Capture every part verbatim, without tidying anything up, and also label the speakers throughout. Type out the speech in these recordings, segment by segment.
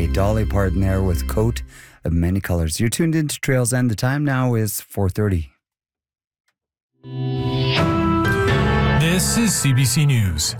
Speaker 1: Dolly Parton there with Coat of Many Colors. You're tuned into Trails End. The time now is four thirty.
Speaker 2: This is C B C News.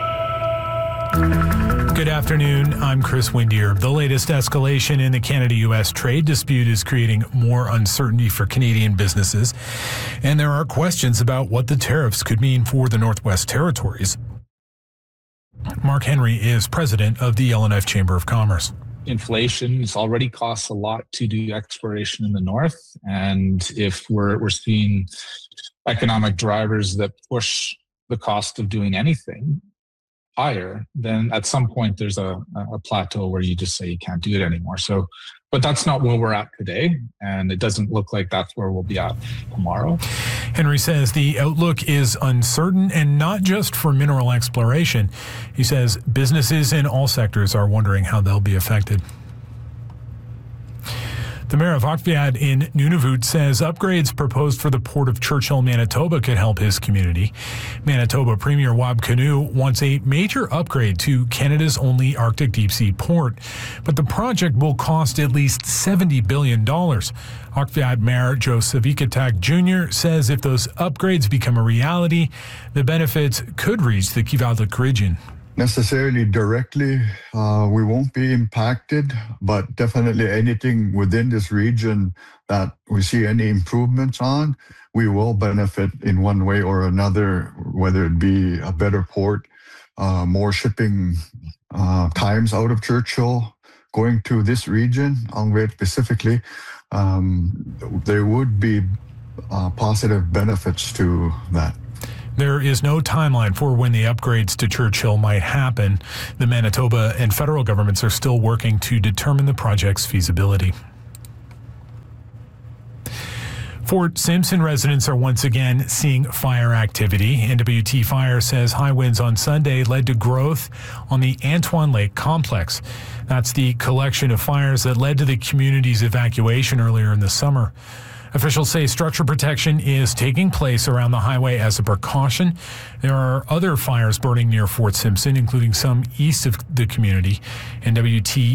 Speaker 2: Good afternoon, I'm Chris Windier. The latest escalation in the Canada-U S trade dispute is creating more uncertainty for Canadian businesses, and there are questions about what the tariffs could mean for the Northwest Territories. Mark Henry is president of the Yellowknife Chamber of Commerce.
Speaker 3: Inflation has already costs a lot to do exploration in the north, and if we're we're seeing economic drivers that push the cost of doing anything higher, then at some point there's a, a plateau where you just say you can't do it anymore. So, but that's not where we're at today, and it doesn't look like that's where we'll be at tomorrow.
Speaker 2: Henry says the outlook is uncertain, and not just for mineral exploration. He says businesses in all sectors are wondering how they'll be affected. The mayor of Akviad in Nunavut says upgrades proposed for the port of Churchill, Manitoba could help his community. Manitoba Premier Wab Kinew wants a major upgrade to Canada's only Arctic deep-sea port, but the project will cost at least seventy billion dollars. Akviad Mayor Joe Savikatak Junior says if those upgrades become a reality, the benefits could reach the Kivalliq region.
Speaker 4: Necessarily directly, uh, we won't be impacted, but definitely anything within this region that we see any improvements on, we will benefit in one way or another, whether it be a better port, uh, more shipping uh, times out of Churchill, going to this region, Angret specifically. Um, there would be uh, positive benefits to that.
Speaker 2: There is no timeline for when the upgrades to Churchill might happen. The Manitoba and federal governments are still working to determine the project's feasibility. Fort Simpson residents are once again seeing fire activity. N W T Fire says high winds on Sunday led to growth on the Antoine Lake complex. That's the collection of fires that led to the community's evacuation earlier in the summer. Officials say structure protection is taking place around the highway as a precaution. There are other fires burning near Fort Simpson, including some east of the community. N W T